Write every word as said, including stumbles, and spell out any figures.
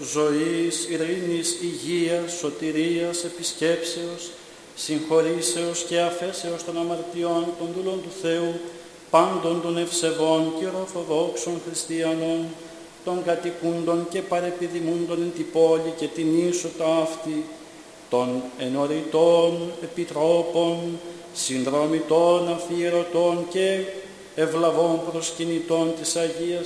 ζωής, ειρήνης, υγείας, σωτηρίας, επισκέψεως, συγχωρήσεως και αφέσεως των αμαρτιών των δούλων του Θεού, πάντων των ευσεβών και ορθοδόξων χριστιανών, των κατοικούντων και παρεπιδημούντων εν την πόλη και την ίσο ταύτη, των ενωρητών επιτρόπων, συνδρομητών, αφιερωτών και ευλαβών προσκυνητών της Αγίας